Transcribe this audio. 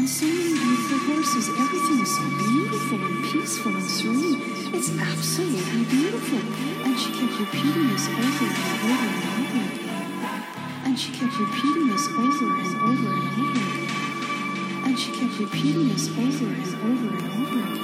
and so many beautiful horses. Everything is so beautiful and peaceful and serene. It's absolutely beautiful. And she kept repeating this over and over and over again. And she kept repeating this over and over and over again. And she kept repeating this over and over and over again.